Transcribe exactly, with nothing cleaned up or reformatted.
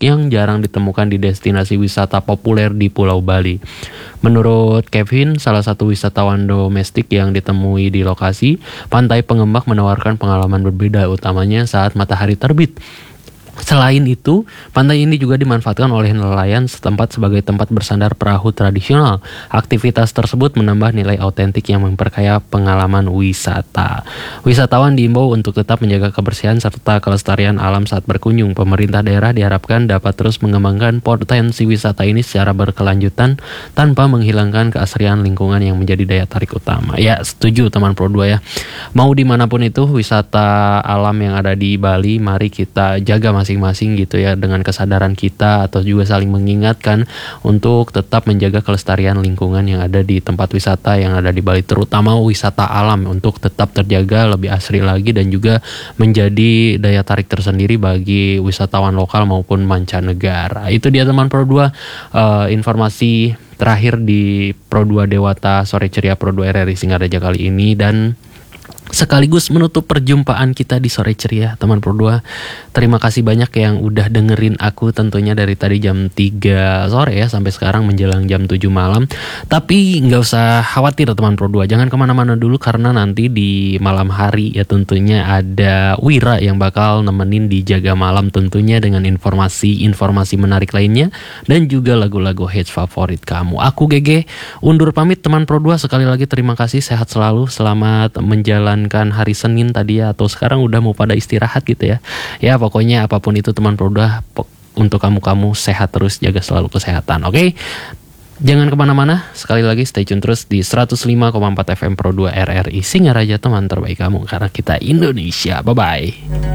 yang jarang ditemukan di destinasi wisata populer di Pulau Bali. Menurut Kevin, salah satu wisatawan domestik yang ditemui di lokasi, Pantai Pengembak menawarkan pengalaman berbeda, utamanya saat matahari terbit. Selain itu, pantai ini juga dimanfaatkan oleh nelayan setempat sebagai tempat bersandar perahu tradisional. Aktivitas tersebut menambah nilai autentik yang memperkaya pengalaman wisata. Wisatawan diimbau untuk tetap menjaga kebersihan serta kelestarian alam saat berkunjung. Pemerintah daerah diharapkan dapat terus mengembangkan potensi wisata ini secara berkelanjutan tanpa menghilangkan keasrian lingkungan yang menjadi daya tarik utama. Ya, setuju teman Pro dua ya. Mau dimanapun itu wisata alam yang ada di Bali, mari kita jaga masing-masing gitu ya, dengan kesadaran kita atau juga saling mengingatkan untuk tetap menjaga kelestarian lingkungan yang ada di tempat wisata yang ada di Bali, terutama wisata alam, untuk tetap terjaga lebih asri lagi dan juga menjadi daya tarik tersendiri bagi wisatawan lokal maupun mancanegara. Itu dia teman Pro dua, uh, informasi terakhir di Pro dua Dewata Sore Ceria Pro dua R R I Singaraja kali ini, dan sekaligus menutup perjumpaan kita di Sore Ceria teman Pro dua. Terima kasih banyak yang udah dengerin aku tentunya dari tadi jam tiga sore ya sampai sekarang menjelang jam tujuh malam. Tapi gak usah khawatir teman Pro dua, jangan kemana-mana dulu karena nanti di malam hari ya tentunya ada Wira yang bakal nemenin di Jaga Malam tentunya dengan informasi-informasi menarik lainnya dan juga lagu-lagu hits favorit kamu. Aku G G undur pamit teman Pro dua, sekali lagi terima kasih, sehat selalu, selamat menjalani kan hari Senin tadi ya, atau sekarang udah mau pada istirahat gitu ya. Ya pokoknya apapun itu teman Pro dua, untuk kamu-kamu sehat terus, jaga selalu kesehatan, oke? Okay? Jangan kemana-mana, sekali lagi stay tune terus di seratus lima koma empat F M Pro dua R R I Singaraja, teman terbaik kamu, karena kita Indonesia. Bye-bye.